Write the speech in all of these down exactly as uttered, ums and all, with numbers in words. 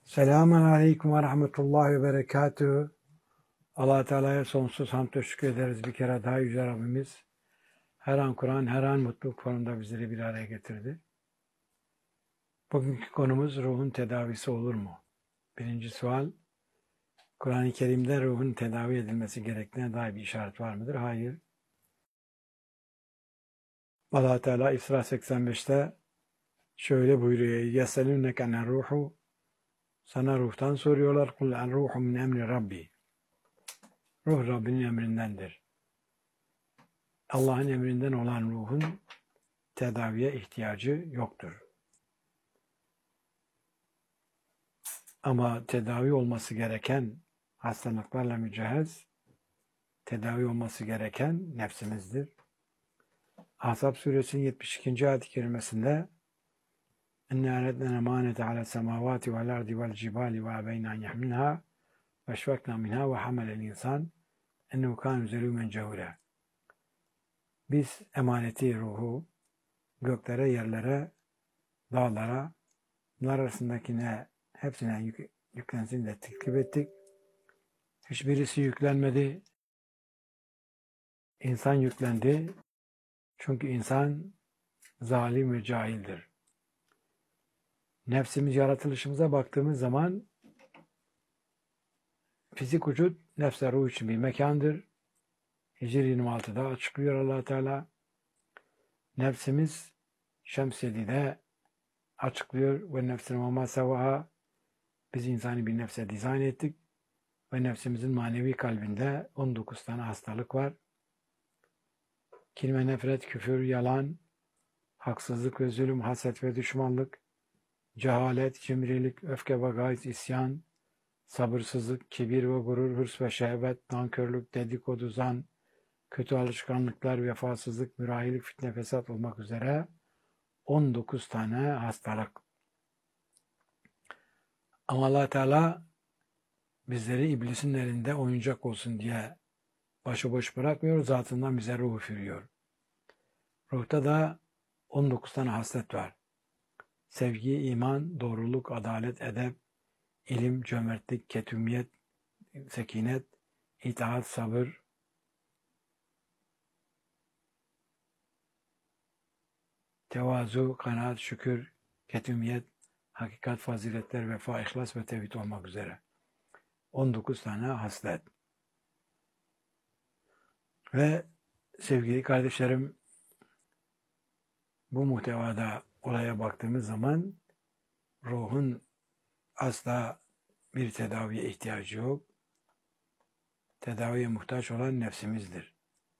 Selamun Aleyküm ve Rahmetullahi ve Berekatühü. Allah Teala'ya sonsuz hamd ve şükür ederiz bir kere daha Yüce Rabbimiz. Her an Kur'an, her an mutluluk fonunda bizleri bir araya getirdi. Bugünkü konumuz ruhun tedavisi olur mu? Birinci sual, Kur'an-ı Kerim'de ruhun tedavi edilmesi gerektiğine dair bir işaret var mıdır? Hayır. Allah Teala İsra seksen beşte şöyle buyuruyor. يَسَلُونَكَ عَنِ الرُّوحُ Sana ruhtan soruyorlar. قُلْ الرُّوحُ مِنْ اَمْرِ رَبِّي Ruh Rabbinin emrindendir. Allah'ın emrinden olan ruhun tedaviye ihtiyacı yoktur. Ama tedavi olması gereken hastalıklarla mücehhez, tedavi olması gereken nefsimizdir. Ahzab suresinin yetmiş ikinci ayet-i kerimesinde اِنَّا اَرَدْنَا الْاَمَانَةَ عَلَى السَّمَاوَاتِ وَالْاَرْضِ وَالْجِبَالِ وَاَبَيْنَ اَنْ يَحْمِلْهَا وَاَشْفَقْنَا مِنْهَا وَحَمَلَ الْاِنْسَانِ اَنَّهُ كَانَ زَلُومًا جَهُولًا Biz emaneti, ruhu göklere, yerlere, dağlara, bunlar arasındakine hepsine yük, yüklensin de teklif ettik. Hiçbirisi yüklenmedi. İnsan yüklendi. Çünkü insan zalim ve cahildir. Nefsimiz, yaratılışımıza baktığımız zaman fizik vücut nefse ruh için bir mekandır. Hicr yirmi altıda açıklıyor Allah Teala. Nefsimiz Şems yedide açıklıyor ve nefsine mama sevaha biz insanı bir nefse dizayn ettik ve nefsimizin manevi kalbinde on dokuz tane hastalık var. Kin ve nefret, küfür, yalan, haksızlık ve zulüm, haset ve düşmanlık, cehalet, cimrilik, öfke ve gayz, isyan, sabırsızlık, kibir ve gurur, hırs ve şehvet, nankörlük, dedikodu, zan, kötü alışkanlıklar, vefasızlık, mürahilik, fitne, fesat olmak üzere on dokuz tane hastalık. Ama Allah Teala bizleri iblisin elinde oyuncak olsun diye başıboş bırakmıyor, zatından bize ruh üfürüyor. Ruhta da on dokuz tane haslet var. Sevgi, iman, doğruluk, adalet, edep, ilim, cömertlik, ketumiyet, sekinet, itaat, sabır, tevazu, kanaat, şükür, ketumiyet, hakikat, faziletler, vefa, ihlas ve tevhid olmak üzere. on dokuz tane haslet. Ve sevgili kardeşlerim, bu muhtevada olaya baktığımız zaman ruhun asla bir tedaviye ihtiyacı yok. Tedaviye muhtaç olan nefsimizdir.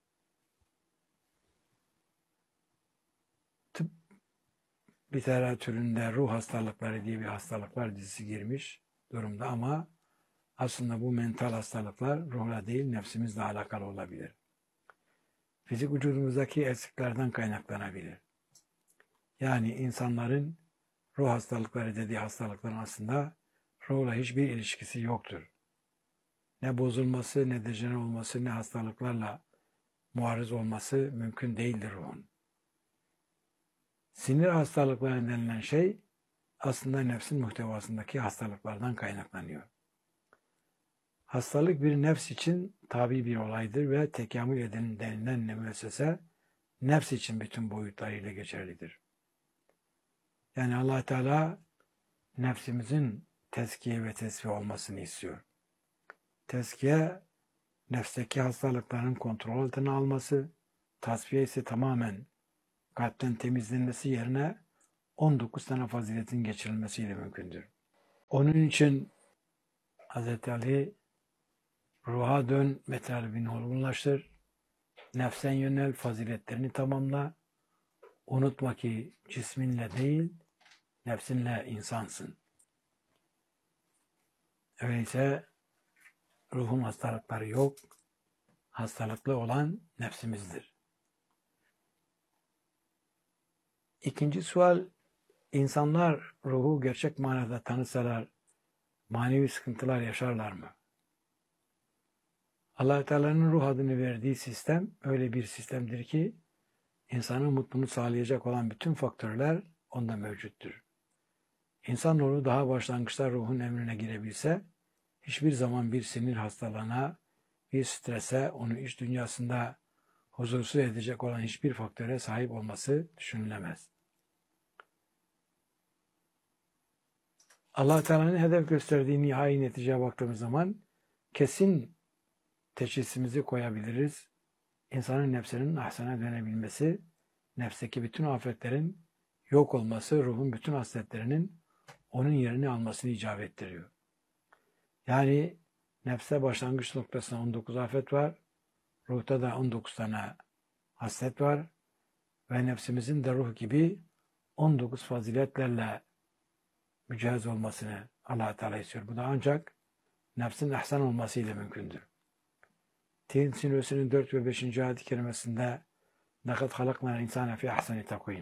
Tıp literatüründe ruh hastalıkları diye bir hastalıklar dizisi girmiş durumda ama aslında bu mental hastalıklar ruhla değil nefsimizle alakalı olabilir. Fizik vücudumuzdaki eksiklerden kaynaklanabilir. Yani insanların ruh hastalıkları dediği hastalıkların aslında ruhla hiçbir ilişkisi yoktur. Ne bozulması, ne dejenere olması, ne hastalıklarla muarız olması mümkün değildir ruhun. Sinir hastalıkları denilen şey aslında nefsin muhtevasındaki hastalıklardan kaynaklanıyor. Hastalık bir nefs için tabi bir olaydır ve tekamül eden denilen müessese nefs için bütün boyutlarıyla geçerlidir. Yani Allah Teala nefsimizin tezkiye ve tesviye olmasını istiyor. Tezkiye, nefsteki hastalıkların kontrol altına alması, tasfiye ise tamamen kalpten temizlenmesi yerine on dokuz tane faziletin geçirilmesiyle mümkündür. Onun için Hazreti Ali ruha dön, metalibini olgunlaştır, nefsen yönel, faziletlerini tamamla, unutma ki cisminle değil, nefsinle insansın. Öyleyse ruhun hastalıkları yok, hastalıklı olan nefsimizdir. İkinci sual, insanlar ruhu gerçek manada tanısalar, manevi sıkıntılar yaşarlar mı? Allah-u Teala'nın ruh adını verdiği sistem öyle bir sistemdir ki insanın mutluluğunu sağlayacak olan bütün faktörler onda mevcuttur. İnsanoğlu daha başlangıçta ruhun emrine girebilse, hiçbir zaman bir sinir hastalığına, bir strese, onu iç dünyasında huzursuz edecek olan hiçbir faktöre sahip olması düşünülemez. Allah Teala'nın hedef gösterdiği nihai neticeye baktığımız zaman kesin teşhisimizi koyabiliriz. İnsanın nefsinin ahsana dönebilmesi, nefsteki bütün afetlerin yok olması, ruhun bütün hasletlerinin onun yerini almasını icap ettiriyor. Yani nefse başlangıç noktasında on dokuz afet var, ruhta da on dokuz tane haslet var ve nefsimizin de ruh gibi on dokuz faziletlerle mücehhez olmasını Allah Teala istiyor. Bu da ancak nefsin ihsan olmasıyla mümkündür. Tin suresinin dört ve beşinci ayet-i kerimesinde لَقَدْ خَلَقْنَا الْاِنْسَانَ فِي اَحْسَنِ تَقْوِيمٍ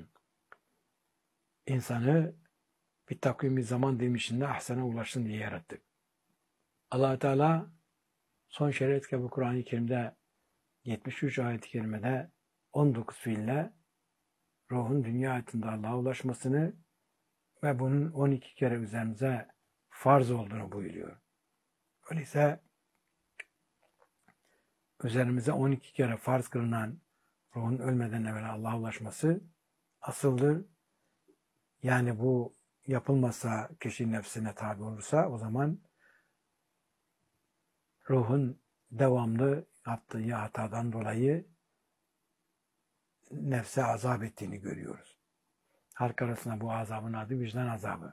İnsanı bir takvim, bir zaman diliminde ahsana ulaşsın diye yarattık. Allah Teala son şeriat kitabı Kur'an-ı Kerim'de yetmiş üç ayet-i kerimede on dokuz fiille ruhun dünya hayatında Allah'a ulaşmasını ve bunun on iki kere üzerimize farz olduğunu buyuruyor. Öyleyse üzerimize on iki kere farz kılınan ruhun ölmeden evvel Allah'a ulaşması asıldır. Yani bu yapılmazsa, kişi nefsine tabi olursa o zaman ruhun devamlı yaptığı hatadan dolayı nefse azap ettiğini görüyoruz. Halk arasında bu azabın adı vicdan azabı.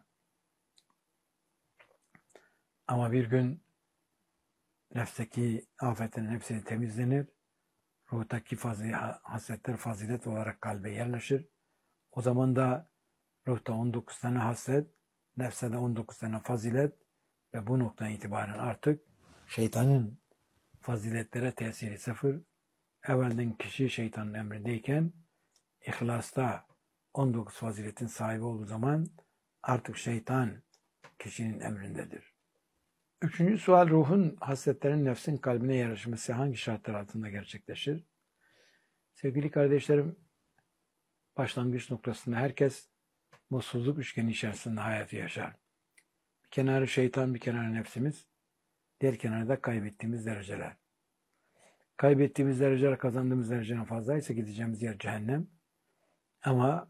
Ama bir gün nefsteki afetlerin hepsi temizlenir. Ruhtaki fazilet, hasletler fazilet olarak kalbe yerleşir. O zaman da ruhta on dokuz tane haslet, nefse de on dokuz tane fazilet ve bu noktadan itibaren artık şeytanın faziletlere tesiri sıfır. Evvelden kişi şeytanın emrindeyken İhlas'ta on dokuz faziletin sahibi olduğu zaman artık şeytan kişinin emrindedir. Üçüncü sual, ruhun hasletlerin nefsin kalbine yerleşmesi hangi şartlar altında gerçekleşir? Sevgili kardeşlerim, başlangıç noktasında herkes mutsuzluk üçgeni içerisinde hayatı yaşar. Bir kenarı şeytan, bir kenarı nefsimiz, diğer kenarda kaybettiğimiz dereceler. Kaybettiğimiz dereceler kazandığımız dereceden fazlaysa gideceğimiz yer cehennem. Ama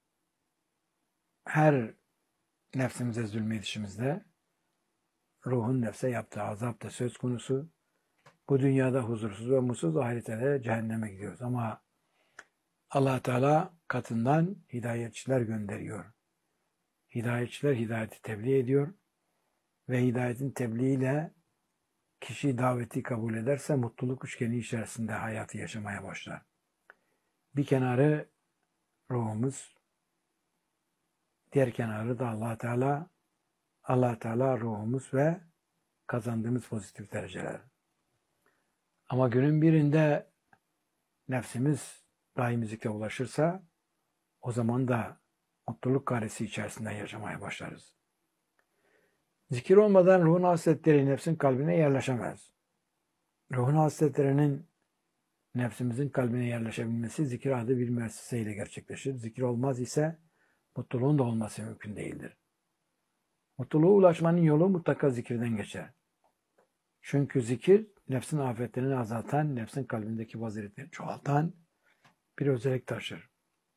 her nefsimize zulmedişimizde ruhun nefse yaptığı azap da söz konusu. Bu dünyada huzursuz ve mutsuz, ahirette de cehenneme gidiyoruz. Ama Allah Teala katından hidayetçiler gönderiyor. Hidayetçiler hidayeti tebliğ ediyor ve hidayetin tebliğiyle kişi daveti kabul ederse mutluluk üçgeni içerisinde hayatı yaşamaya başlar. Bir kenarı ruhumuz, diğer kenarı da Allah Teala, Allah Teala ruhumuz ve kazandığımız pozitif dereceler. Ama günün birinde nefsimiz daimizlikte ulaşırsa o zaman da mutluluk karesi içerisinde yaşamaya başlarız. Zikir olmadan ruhun hasletleri nefsin kalbine yerleşemez. Ruhun hasletlerinin nefsimizin kalbine yerleşebilmesi zikir adı bir müesseseyle gerçekleşir. Zikir olmaz ise mutluluğun da olması mümkün değildir. Mutluluğa ulaşmanın yolu mutlaka zikirden geçer. Çünkü zikir nefsin afetlerini azaltan, nefsin kalbindeki vaziletleri çoğaltan bir özellik taşır.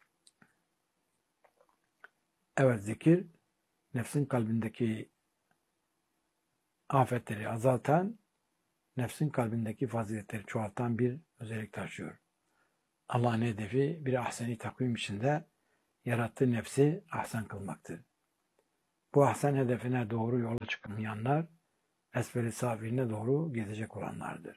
Evet, zikir nefsin kalbindeki afetleri azaltan, nefsin kalbindeki faziletleri çoğaltan bir özellik taşıyor. Allah'ın hedefi bir ahseni takvim içinde yarattığı nefsi ahsen kılmaktır. Bu ahsen hedefine doğru yola çıkmayanlar, esfel-i safiline doğru gezecek olanlardır.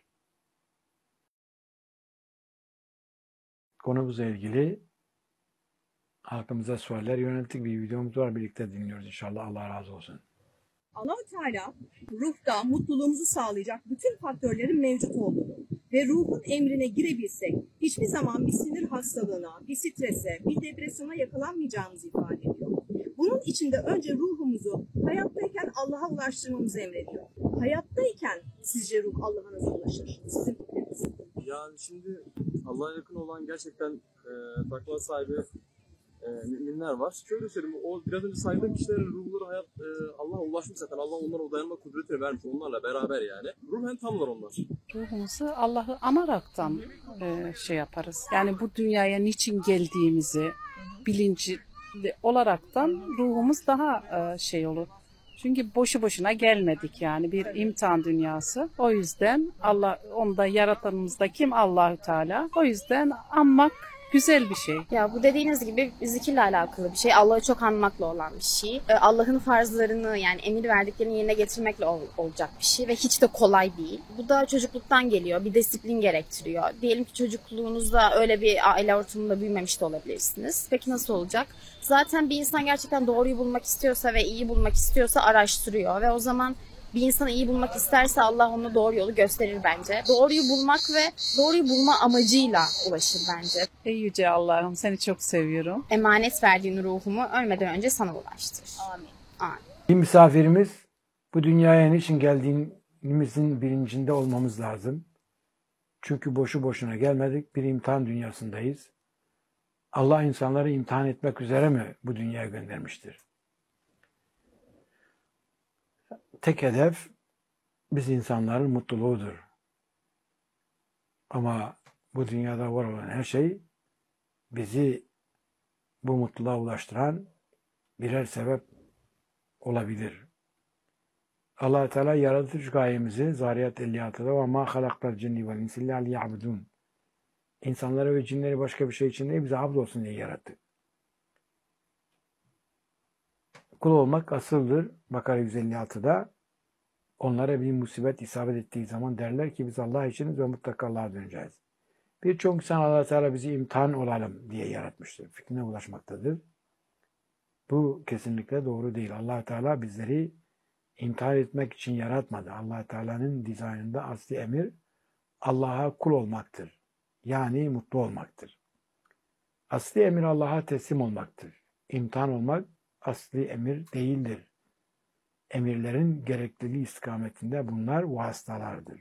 Konumuzla ilgili halkımıza sualler yönelttik. Bir videomuz var. Birlikte dinliyoruz inşallah. Allah razı olsun. Allah-u Teala ruhta mutluluğumuzu sağlayacak bütün faktörlerin mevcut olduğunu ve ruhun emrine girebilsek hiçbir zaman bir sinir hastalığına, bir strese, bir depresyona yakalanmayacağımızı ifade ediyor. Bunun için de önce ruhumuzu hayattayken Allah'a ulaştırmamızı emrediyor. Hayattayken sizce ruh Allah'a nasıl ulaşır? Sizin fikriniz. Yani şimdi Allah'a yakın olan gerçekten e, takva sahibi, e, müminler var. Şöyle söyleyeyim, o biraz önce saydığım kişilerin ruhları hayat e, Allah'a ulaşmış zaten. Allah onlara o dayanma kudretini vermiş. Onlarla beraber yani. Ruhen tamlar onlar. Ruhumuzu Allah'ı anaraktan e, şey yaparız. Yani bu dünyaya niçin geldiğimizi bilinçli olaraktan ruhumuz daha e, şey olur. Çünkü boşu boşuna gelmedik yani bir imtihan dünyası. O yüzden Allah onda yaratanımız da kim? Allahü Teala. O yüzden anmak güzel bir şey. Ya bu dediğiniz gibi zikirle alakalı bir şey. Allah'ı çok anmakla olan bir şey. Ee, Allah'ın farzlarını yani emir verdiklerini yerine getirmekle ol- olacak bir şey ve hiç de kolay değil. Bu da çocukluktan geliyor. Bir disiplin gerektiriyor. Diyelim ki çocukluğunuzda öyle bir aile ortamında büyümemiş de olabilirsiniz. Peki nasıl olacak? Zaten bir insan gerçekten doğruyu bulmak istiyorsa ve iyi bulmak istiyorsa araştırıyor ve o zaman bir insan iyi bulmak isterse Allah ona doğru yolu gösterir bence. Doğruyu bulmak ve doğruyu bulma amacıyla ulaşır bence. Ey yüce Allah'ım seni çok seviyorum. Emanet verdiğin ruhumu ölmeden önce sana ulaştır. Amin. Amin. Bir misafirimiz bu dünyaya niçin geldiğimizin bilincinde olmamız lazım. Çünkü boşu boşuna gelmedik. Bir imtihan dünyasındayız. Allah insanları imtihan etmek üzere mi bu dünyaya göndermiştir? Tek hedef biz insanların mutluluğudur. Ama bu dünyada var olan her şey bizi bu mutluluğa ulaştıran birer sebep olabilir. Allah Teala yaratış gayemizi Zariyat elli altıda ve ma halaktal cinni vel insi illa liya'budun. İnsanları ve cinleri başka bir şey için değil, bize abd olsun diye yarattı. Kul olmak asıldır. Bakara yüz elli altıda onlara bir musibet isabet ettiği zaman derler ki biz Allah içiniz ve mutlaka Allah'a döneceğiz. Birçok insan Allah Teala bizi imtihan olalım diye yaratmıştır. Fikrine ulaşmaktadır. Bu kesinlikle doğru değil. Allah Teala bizleri imtihan etmek için yaratmadı. Allah Teala'nın dizaynında asli emir Allah'a kul olmaktır. Yani mutlu olmaktır. Asli emir Allah'a teslim olmaktır. İmtihan olmak asli emir değildir. Emirlerin gerekliliği istikametinde bunlar vasıtalardır.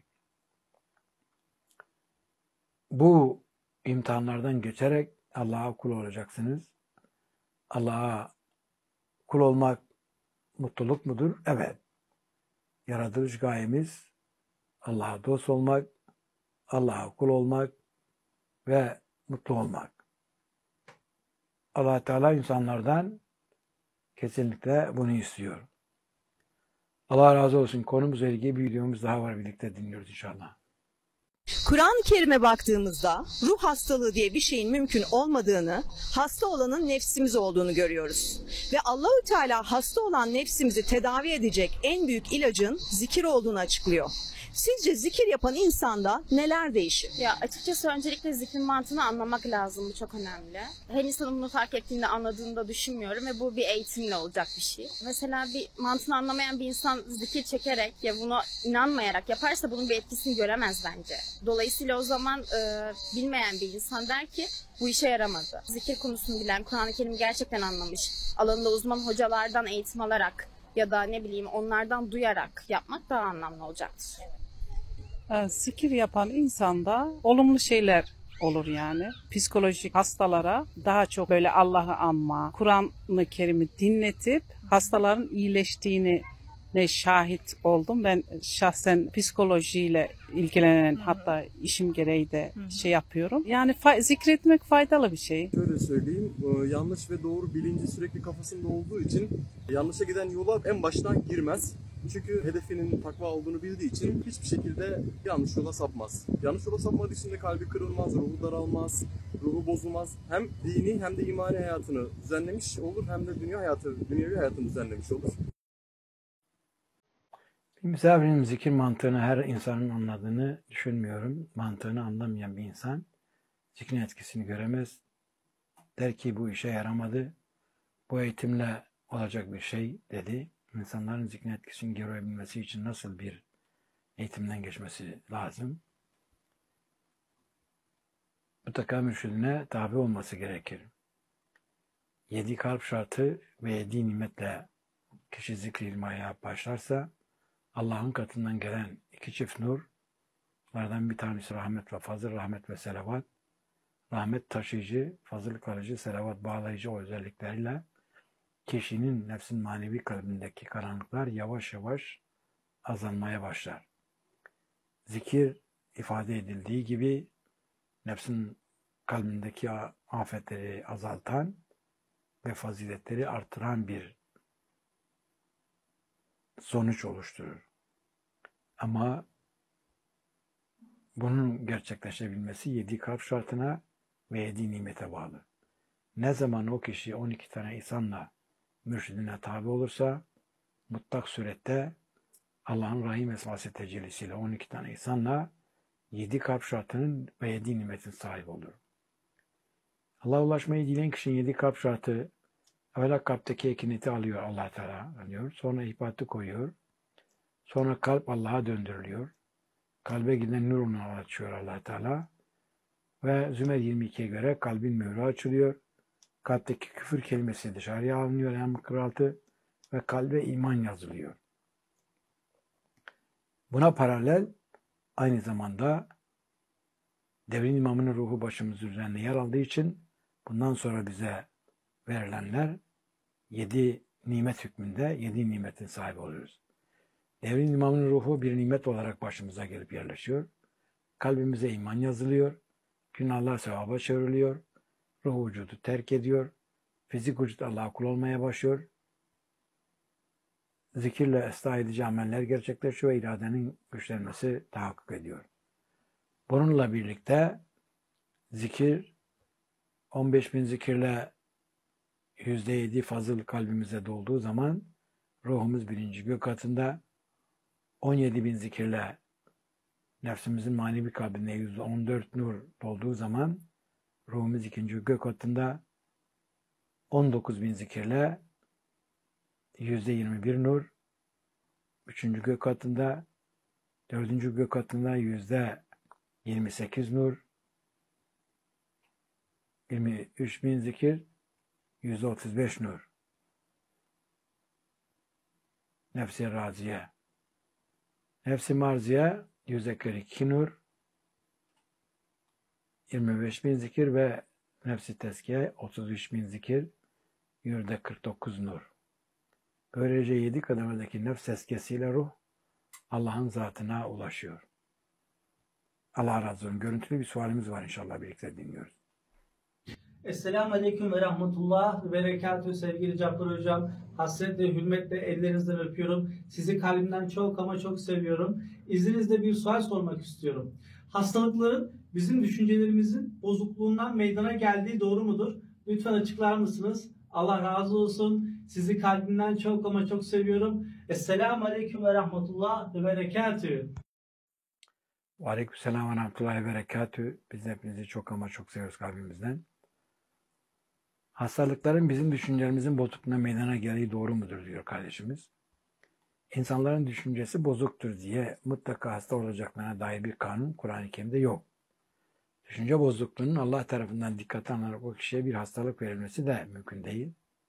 Bu imtihanlardan geçerek Allah'a kul olacaksınız. Allah'a kul olmak mutluluk mudur? Evet. Yaratılış gayemiz Allah'a dost olmak, Allah'a kul olmak ve mutlu olmak. Allah Teala insanlardan kesinlikle bunu istiyor. Allah razı olsun. Konumuzla ilgili bir videomuz daha var. Birlikte dinliyoruz inşallah. Kur'an-ı Kerim'e baktığımızda ruh hastalığı diye bir şeyin mümkün olmadığını, hasta olanın nefsimiz olduğunu görüyoruz. Ve Allahü Teala hasta olan nefsimizi tedavi edecek en büyük ilacın zikir olduğunu açıklıyor. Sizce zikir yapan insanda neler değişir? Ya açıkçası öncelikle zikrin mantığını anlamak lazım. Bu çok önemli. Her insanın bunu fark ettiğinde, anladığında düşünmüyorum ve bu bir eğitimle olacak bir şey. Mesela bir mantığını anlamayan bir insan zikir çekerek ya buna inanmayarak yaparsa bunun bir etkisini göremez bence. Dolayısıyla o zaman e, bilmeyen bir insan der ki bu işe yaramadı. Zikir konusunu bilen, Kur'an-ı Kerim'i gerçekten anlamış, alanında uzman hocalardan eğitim alarak ya da ne bileyim onlardan duyarak yapmak daha anlamlı olacaktır. Zikir yapan insanda olumlu şeyler olur yani. Psikolojik hastalara daha çok böyle Allah'ı anma, Kur'an-ı Kerim'i dinletip hastaların iyileştiğini ne şahit oldum. Ben şahsen psikolojiyle ilgilenen hatta işim gereği de şey yapıyorum. Yani fa- zikretmek faydalı bir şey. Şöyle söyleyeyim, yanlış ve doğru bilinci sürekli kafasında olduğu için yanlışa giden yola en baştan girmez. Çünkü hedefinin takva olduğunu bildiği için hiçbir şekilde yanlış yola sapmaz. Yanlış yola sapmadığı için de kalbi kırılmaz, ruhu daralmaz, ruhu bozulmaz. Hem dini hem de imani hayatını düzenlemiş olur hem de dünya hayatı, dünyevi hayatını düzenlemiş olur. Bir misafirin zikir mantığını her insanın anladığını düşünmüyorum. Mantığını anlamayan bir insan zikrin etkisini göremez. Der ki bu işe yaramadı. Bu eğitimle olacak bir şey dedi. İnsanların zikrin etkisini görebilmesi için nasıl bir eğitimden geçmesi lazım? Mutlaka mürşidine tabi olması gerekir. Yedi kalp şartı ve yedi nimetle kişi zikri ilmaya başlarsa Allah'ın katından gelen iki çift nur, bunlardan bir tanesi rahmet ve fazıl, rahmet ve selavat. rahmet taşıyıcı, fazıl kalıcı, selavat bağlayıcı o özellikleriyle kişinin nefsin manevi kalbindeki karanlıklar yavaş yavaş azalmaya başlar. Zikir ifade edildiği gibi nefsin kalbindeki afetleri azaltan ve faziletleri artıran bir sonuç oluşturur. Ama bunun gerçekleşebilmesi yedi kalp şartına ve yedi nimete bağlı. Ne zaman o kişi on iki tane ihsanla mürşidine tabi olursa mutlak surette Allah'ın Rahim esması tecellisiyle on iki tane ihsanla yedi kalp şartının ve yedi nimetin sahibi olur. Allah'a ulaşmayı dileyen kişinin yedi kalp şartı evvela kalpteki ekineti alıyor Allah Teala alıyor. Sonra ihbatı koyuyor. Sonra kalp Allah'a döndürülüyor. Kalbe giden nurunu açıyor Allah Teala. Ve Zümer yirmi ikiye göre kalbin mührü açılıyor. Kalpteki küfür kelimesi dışarıya alınıyor hem kıraltı ve kalbe iman yazılıyor. Buna paralel aynı zamanda devrin imamının ruhu başımızın üzerine yer aldığı için bundan sonra bize verilenler yedi nimet hükmünde yedi nimetin sahibi oluyoruz. Devrin imamının ruhu bir nimet olarak başımıza gelip yerleşiyor. Kalbimize iman yazılıyor. Günahlar sevaba çevriliyor. Ruh vücudu terk ediyor. Fizik vücut Allah'a kul olmaya başlıyor. Zikirle ıslah edici ameller gerçekleşiyor ve iradenin güçlenmesi tahakkuk ediyor. Bununla birlikte zikir on beş bin zikirle yüzde yedi fazıl kalbimize dolduğu zaman ruhumuz birinci gök katında, on yedi bin zikirle nefsimizin manevi kalbine yüzde on dört nur dolduğu zaman ruhumuz ikinci gök katında, on dokuz bin zikirle yüzde yirmi bir nur, üçüncü gök katında, dördüncü gök katında yüzde yirmi sekiz nur, yirmi üç bin zikir, yüzde otuz beş nur. Nefsi raziye. Nefsi marziye yüzde kırk iki nur, yirmi beş bin zikir ve nefsi teskiye otuz üç bin zikir, yüzde kırk dokuz nur. Böylece yedi kademedeki nefs tezkiyesiyle ruh Allah'ın zatına ulaşıyor. Allah razı olsun. Görüntülü bir sualimiz var inşallah birlikte dinliyoruz. Esselamu Aleyküm ve Rahmetullah ve Berekatühü sevgili Cabbar Hocam. Hasretle, hürmetle ellerinizden öpüyorum. Sizi kalbimden çok ama çok seviyorum. İzninizle bir sual sormak istiyorum. Hastalıkların bizim düşüncelerimizin bozukluğundan meydana geldiği doğru mudur? Lütfen açıklar mısınız? Allah razı olsun. Sizi kalbimden çok ama çok seviyorum. Esselamu Aleyküm ve Rahmetullah ve Berekatühü. Ve Aleykümselam ve Rahmetullahi ve Berekatühü. Biz hepinizi çok ama çok seviyoruz kalbimizden. Hastalıkların bizim düşüncelerimizin bozukluğuna meydana geldiği doğru mudur diyor kardeşimiz. İnsanların düşüncesi bozuktur diye mutlaka hasta olacaklarına dair bir kanun Kur'an-ı Kerim'de yok. Düşünce bozukluğunun Allah tarafından dikkate alınarak o kişiye bir hastalık verilmesi de mümkün değil.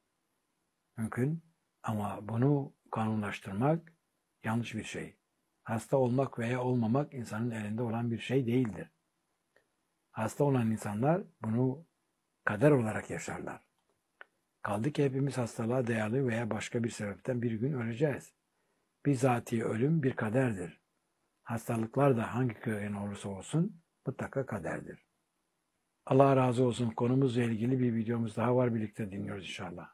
Mümkün ama bunu kanunlaştırmak yanlış bir şey. Hasta olmak veya olmamak insanın elinde olan bir şey değildir. Hasta olan insanlar bunu kader olarak yaşarlar. Kaldı ki hepimiz hastalığa dayalı veya başka bir sebepten bir gün öleceğiz. Bizatihi ölüm bir kaderdir. Hastalıklar da hangi köken olursa olsun mutlaka kaderdir. Allah razı olsun. Konumuzla ilgili bir videomuz daha var. Birlikte dinliyoruz inşallah.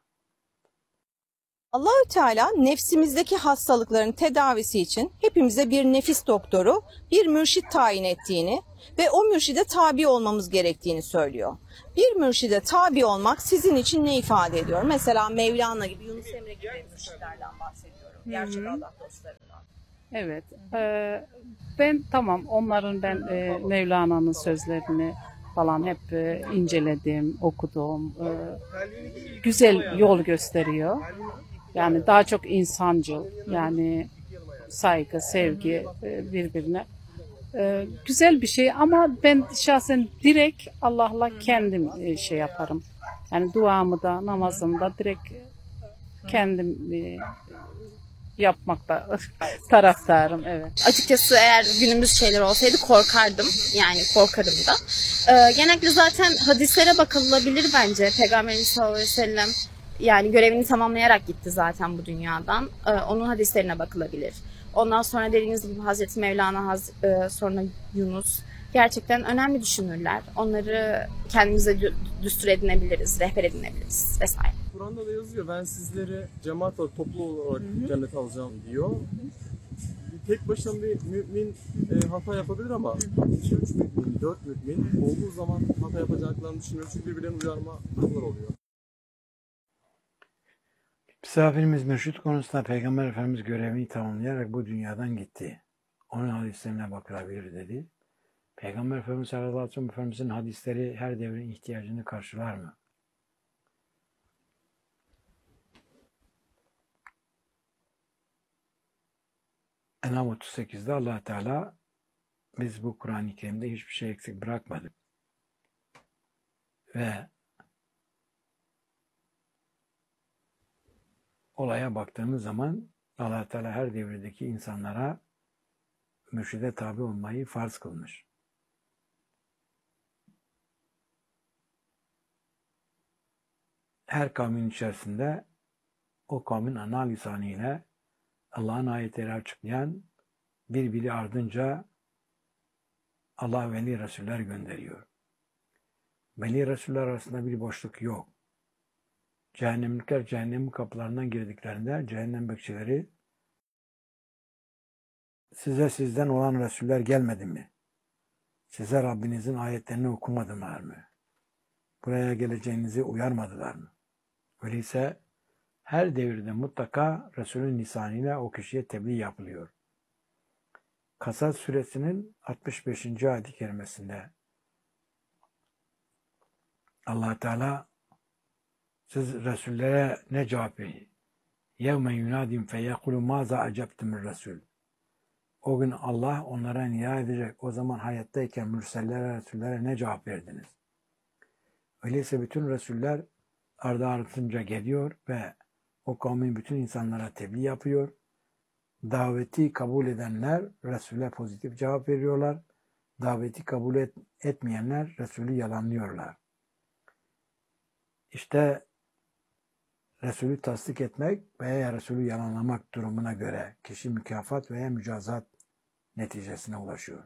Allahü Teala nefsimizdeki hastalıkların tedavisi için hepimize bir nefis doktoru, bir mürşit tayin ettiğini ve o mürşide tabi olmamız gerektiğini söylüyor. Bir mürşide tabi olmak sizin için ne ifade ediyor? Mesela Mevlana gibi, Yunus Emre gibi mürşitlerden bahsediyorum. Gerçek Allah dostlarından. Evet. E, ben tamam onların ben e, Mevlana'nın sözlerini falan hep e, inceledim, okudum. E, güzel yol gösteriyor. Yani daha çok insancıl, yani saygı, sevgi e, birbirine. E, güzel bir şey ama ben şahsen direkt Allah'la kendim e, şey yaparım. Yani duamı da, namazımı da direkt kendim e, yapmakta taraftarım. Evet. Açıkçası eğer günümüz şeyler olsaydı korkardım. Yani korkarım da. Ee, genellikle zaten hadislere bakılabilir bence. Peygamberimiz sallallahu aleyhi ve sellem yani görevini tamamlayarak gitti zaten bu dünyadan. Ee, onun hadislerine bakılabilir. Ondan sonra dediğiniz gibi Hazreti Mevlana, Haz e, sonra Yunus gerçekten önemli düşünürler. Onları kendimize dü düstur edinebiliriz, rehber edinebiliriz vesaire. Kur'an'da da yazıyor, ben sizleri cemaat olarak, toplu olarak cennete alacağım diyor. Tek başına bir mümin e, hata yapabilir ama iki üç mümin, dört mümin olduğu zaman hata yapacaklarını düşünüyorum. Çünkü birbirlerini uyarma durumlar oluyor. Misafirimiz mürşit konusunda Peygamber Efendimiz görevini tamamlayarak bu dünyadan gitti. Onun hadislerine bakılabilir dedi. Peygamber Efendimiz sallallahu aleyhi ve sellem Efendimizin hadisleri her devrin ihtiyacını karşılar mı? En'am otuz sekizde Allah Teala biz bu Kur'an-ı Kerim'de hiçbir şey eksik bırakmadık. Ve olaya baktığımız zaman Allah Teala her devirdeki insanlara mürşide tabi olmayı farz kılmış. Her kavmin içerisinde o kavmin ana lisanıyla Allah'ın ayetleri açıklayan birbiri ardınca Allah veli Resuller gönderiyor. Veli Resuller arasında bir boşluk yok. Cehennemlikler cehennemin kapılarından girdiklerinde cehennem bekçileri size sizden olan Resuller gelmedi mi? Size Rabbinizin ayetlerini okumadılar mı? Buraya geleceğinizi uyarmadılar mı? Öyleyse her devirde mutlaka Resulün lisanıyla o kişiye tebliğ yapılıyor. Kasas suresinin altmış beşinci ayet-i kerimesinde Allah Teala siz Resullere ne cevap verin? يَوْمَ يُنَادِمْ فَيَقُلُ مَاذَا أَجَبْتُمُ الرَّسُولِ O gün Allah onlara nida edecek. O zaman hayattayken mürsellere, Resullere ne cevap verdiniz? Öyleyse bütün Resuller ardı ardınca geliyor ve o kavmin bütün insanlara tebliğ yapıyor. Daveti kabul edenler Resul'e pozitif cevap veriyorlar. Daveti kabul et, etmeyenler Resul'ü yalanlıyorlar. İşte Resul'ü tasdik etmek veya Resul'ü yalanlamak durumuna göre kişi mükafat veya mücazat neticesine ulaşıyor.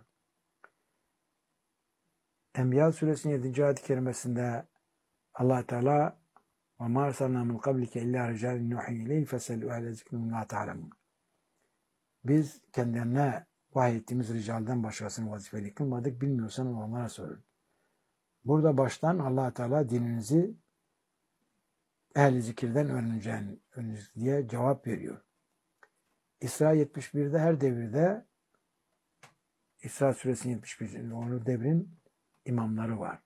Enbiya suresinin yedinci ayet-i kerimesinde Allah Teala وَمَا أَرْسَلْنَا مِنْ قَبْلِكَ إِلَّا رِجَالٍ نُوحِي إِلَيْهِ فَاسْأَلُوا أَهْلَ الذِّكْرِ إِن كُنتُمْ لَا تَعْلَمُونَ Biz kendilerine vahyettiğimiz ricalden başkasını vazifeli kılmadık. Bilmiyorsanız onlara sorun. Burada baştan Allah Teala dininizi ehl-i zikirden öğreneceğiniz diye cevap veriyor. İsra yetmiş birde her devirde İsra suresinin yetmiş birinde onu devrin imamları var.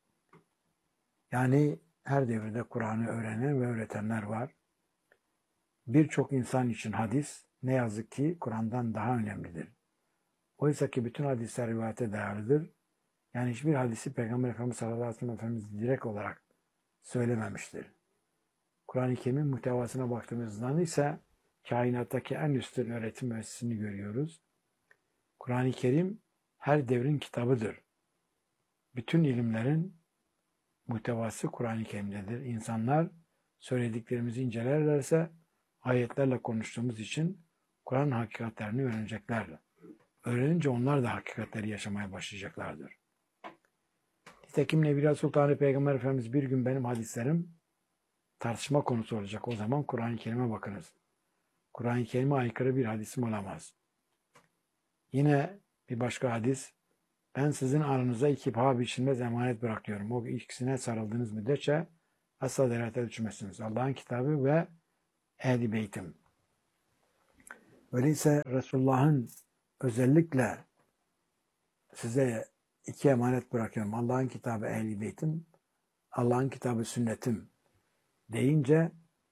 Yani her devirde Kur'an'ı öğrenen ve öğretenler var. Birçok insan için hadis ne yazık ki Kur'an'dan daha önemlidir. Oysa ki bütün hadisler rivayete dayalıdır. Yani hiçbir hadisi Peygamber Efendimiz sallallahu aleyhi ve sellem Efendimiz direkt olarak söylememiştir. Kur'an-ı Kerim'in muhtevasına baktığımızda ise kainattaki en üstün öğretim müessesini görüyoruz. Kur'an-ı Kerim her devrin kitabıdır. Bütün ilimlerin muhtevası Kur'an-ı Kerim'dedir. İnsanlar söylediklerimizi incelerlerse ayetlerle konuştuğumuz için Kur'an hakikatlerini öğreneceklerdir. Öğrenince onlar da hakikatleri yaşamaya başlayacaklardır. Nitekim Nebi Sultan Peygamber Efendimiz bir gün benim hadislerim tartışma konusu olacak. O zaman Kur'an-ı Kerim'e bakınız. Kur'an-ı Kerim'e aykırı bir hadisim olamaz. Yine bir başka hadis, ben sizin aranıza iki paha biçilmez emanet bırakıyorum. O ikisine sarıldığınız müddetçe asla delalete düşmezsiniz. Allah'ın kitabı ve ehl-i beytim. Öyleyse Resulullah'ın özellikle size iki emanet bırakıyorum. Allah'ın kitabı ehl-i beytim, Allah'ın kitabı sünnetim deyince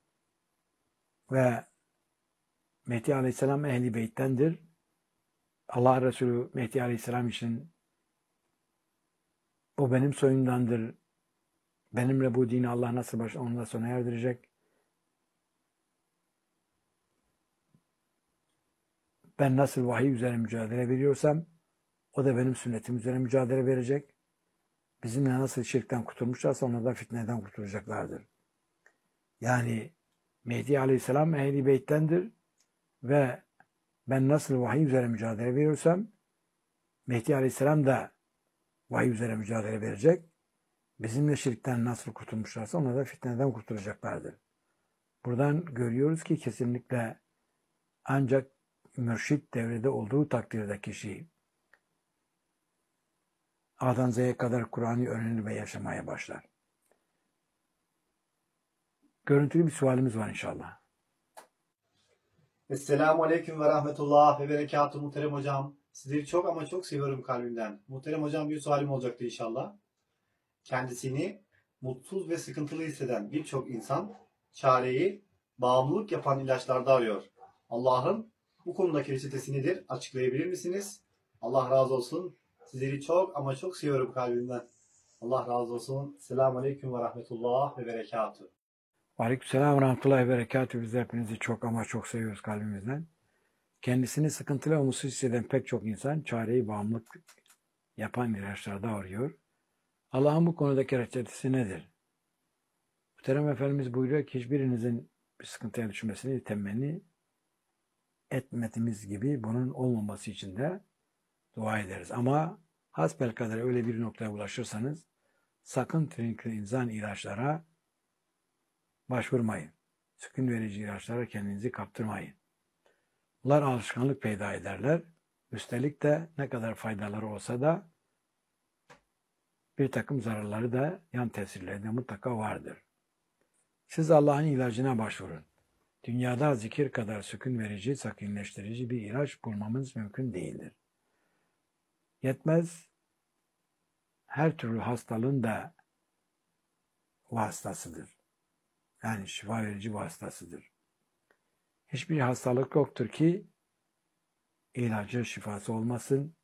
ve Mehdi Aleyhisselam ehl-i beyttendir. Allah Resulü Mehdi Aleyhisselam için o benim soyumdandır. Benimle bu dini Allah nasıl baş onunla sona erdirecek? Ben nasıl vahiy üzerine mücadele veriyorsam o da benim sünnetim üzerine mücadele verecek. Bizimle nasıl şirkten kurtulmuşlarsa onlar da fitneden kurtulacaklardır. Yani Mehdi Aleyhisselam Ehl-i Beyt'tendir ve ben nasıl vahiy üzerine mücadele veriyorsam Mehdi Aleyhisselam da vahiy üzerine mücadele verecek. Bizimle şirkten nasıl kurtulmuşlarsa onlar da fitneden kurtulacaklardır. Buradan görüyoruz ki kesinlikle ancak mürşit devrede olduğu takdirde kişi A'dan Z'ye kadar Kur'an'ı öğrenir ve yaşamaya başlar. Görüntülü bir sualimiz var inşallah. Esselamu Aleyküm ve Rahmetullah ve Berekatuhu muhterem hocam. Sizleri çok ama çok seviyorum kalbimden. Muhterem hocam, bir sualim olacaktı inşallah. Kendisini mutsuz ve sıkıntılı hisseden birçok insan çareyi bağımlılık yapan ilaçlarda arıyor. Allah'ın bu konudaki reçetesi nedir? Açıklayabilir misiniz? Allah razı olsun. Sizleri çok ama çok seviyorum kalbimden. Allah razı olsun. Selamun Aleyküm ve Rahmetullah ve Berekatuhu. Aleykümselam ve Rahmetullahi ve Berekatuhu. Biz de hepinizi çok ama çok seviyoruz kalbimizden. Kendisini sıkıntılı ve mutsuz hisseden pek çok insan çareyi bağımlılık yapan ilaçlarda arıyor. Allah'ın bu konudaki reçetesi nedir? Muhterem Efendimiz buyuruyor ki hiçbirinizin bir sıkıntıya düşmesini temenni etmediğimiz gibi bunun olmaması için de dua ederiz. Ama hasbelkader öyle bir noktaya ulaşırsanız sakın tranquilizan ilaçlara başvurmayın. Sıkın verici ilaçlara kendinizi kaptırmayın. Bunlar alışkanlık peyda ederler. Üstelik de ne kadar faydaları olsa da bir takım zararları da yan tesirleri de mutlaka vardır. Siz Allah'ın ilacına başvurun. Dünyada zikir kadar sükun verici, sakinleştirici bir ilaç bulmamız mümkün değildir. Yetmez, her türlü hastalığın da vasıtasıdır. Yani şifa verici vasıtasıdır. Hiçbir hastalık yoktur ki ilacı şifası olmasın,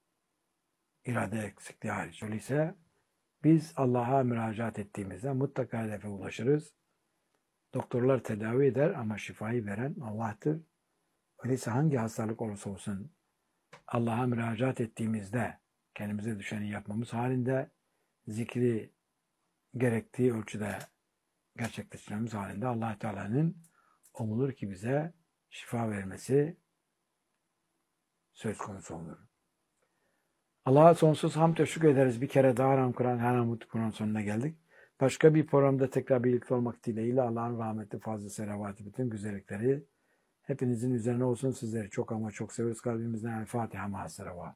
irade eksikliği hariç. Öyleyse biz Allah'a müracaat ettiğimizde mutlaka hedefe ulaşırız. Doktorlar tedavi eder ama şifayı veren Allah'tır. Öyleyse hangi hastalık olursa olsun Allah'a müracaat ettiğimizde kendimize düşeni yapmamız halinde zikri gerektiği ölçüde gerçekleştirmemiz halinde Allah Teala'nın umulur ki bize şifa vermesi söz konusu olur. Allah'a sonsuz hamd ve şükür ederiz. Bir kere daha Ram Kur'an her Hamd Kur'an sonuna geldik. Başka bir programda tekrar birlikte olmak dileğiyle Allah'ın rahmeti, fazla selavatı, bütün güzellikleri hepinizin üzerine olsun. Sizleri çok ama çok seviyoruz kalbimizden. El Fatiha ma'a selavat.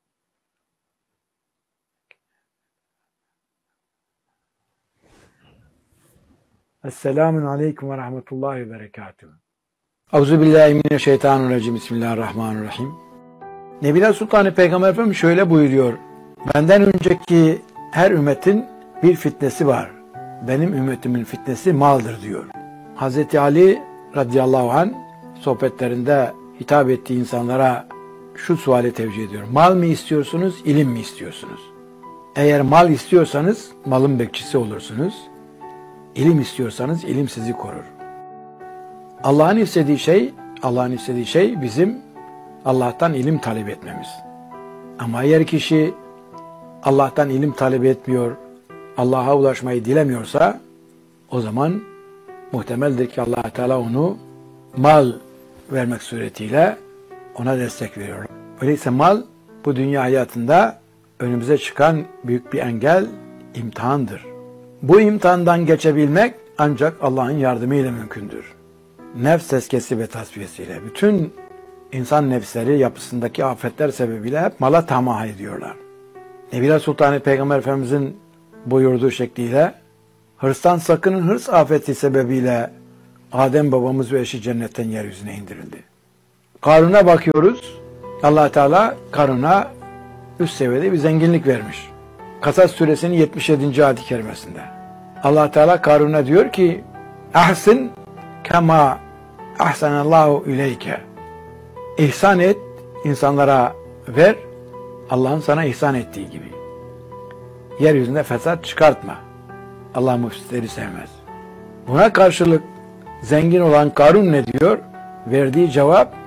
Esselamun Aleyküm ve Rahmetullahi ve Berekatuhu. Euzubillahimineşşeytanirracim. Bismillahirrahmanirrahim. Nebiler Sultanı Peygamber Efendimiz şöyle buyuruyor. Benden önceki her ümmetin bir fitnesi var. Benim ümmetimin fitnesi maldır diyor. Hazreti Ali radıyallahu anh sohbetlerinde hitap ettiği insanlara şu suali tevcih ediyor. Mal mı istiyorsunuz, ilim mi istiyorsunuz? Eğer mal istiyorsanız malın bekçisi olursunuz. İlim istiyorsanız ilim sizi korur. Allah'ın istediği şey, Allah'ın istediği şey bizim Allah'tan ilim talep etmemiz. Ama eğer kişi Allah'tan ilim talep etmiyor, Allah'a ulaşmayı dilemiyorsa o zaman muhtemeldir ki Allah Teala onu mal vermek suretiyle ona destek veriyor. Öyleyse mal bu dünya hayatında önümüze çıkan büyük bir engel, imtihandır. Bu imtihandan geçebilmek ancak Allah'ın yardımıyla mümkündür. Nefs tezkiyesi ve tasfiyesiyle. Bütün insan nefsleri yapısındaki afetler sebebiyle hep mala tamah ediyorlar. Nebiler Sultanı Peygamber Efendimizin buyurduğu şekliyle hırstan sakının, hırs afeti sebebiyle Adem babamız ve eşi cennetten yeryüzüne indirildi. Karun'a bakıyoruz. Allah Teala Karun'a üst seviyede bir zenginlik vermiş. Kasas suresinin yetmiş yedinci ayet-i kerimesinde. Allah Teala Karun'a diyor ki: "Ahsin kema ahsanallahu ileyke." İhsan et, insanlara ver, Allah'ın sana ihsan ettiği gibi. Yeryüzünde fesat çıkartma. Allah müfsitleri sevmez. Buna karşılık zengin olan Karun ne diyor? Verdiği cevap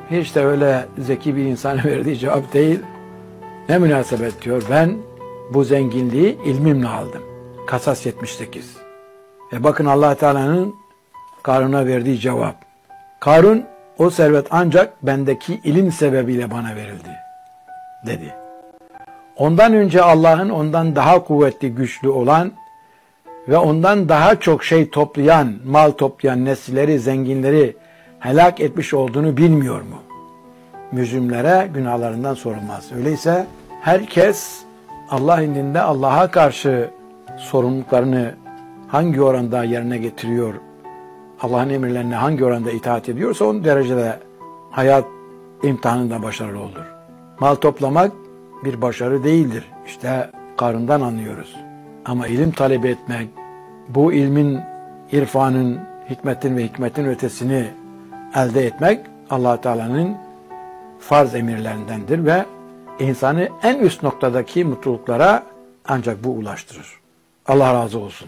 hiç de öyle zeki bir insana verdiği cevap değil. Ne münasebet diyor, ben bu zenginliği ilmimle aldım. Kasas yetmiş sekiz. Ve bakın Allah Teala'nın Karun'a verdiği cevap. Karun, o servet ancak bendeki ilim sebebiyle bana verildi, dedi. Ondan önce Allah'ın ondan daha kuvvetli, güçlü olan ve ondan daha çok şey toplayan, mal toplayan nesilleri, zenginleri helak etmiş olduğunu bilmiyor mu? Mücrimlere günahlarından sorulmaz. Öyleyse herkes Allah indinde Allah'a karşı sorumluluklarını hangi oranda yerine getiriyor, Allah'ın emirlerine hangi oranda itaat ediyorsa onun derecede hayat imtihanında başarılı olur. Mal toplamak bir başarı değildir. İşte Karun'dan anlıyoruz. Ama ilim talep etmek, bu ilmin, irfanın, hikmetin ve hikmetin ötesini elde etmek Allah Teala'nın farz emirlerindendir ve insanı en üst noktadaki mutluluklara ancak bu ulaştırır. Allah razı olsun.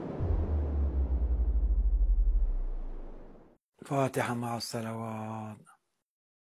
Fatiha ma'as salavat.